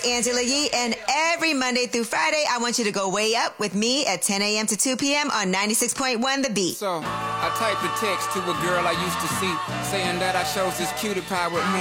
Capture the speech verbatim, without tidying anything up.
Angela Yee, and every Monday through Friday, I want you to go way up with me at ten a.m. to two p.m. on ninety-six point one The Beat. So, I typed a text to a girl I used to see, saying that I shows this cutie pie with me